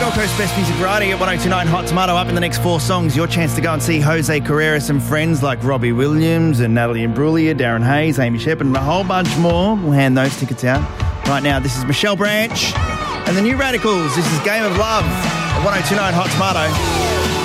Gold Coast Best Music Variety at 1029 Hot Tomato. Up in the next 4 songs, your chance to go and see Jose Carreras and friends like Robbie Williams and Natalie Imbruglia, Darren Hayes, Amy Shepherd and a whole bunch more. We'll hand those tickets out. Right now, this is Michelle Branch and the New Radicals. This is Game of Love at 1029 Hot Tomato.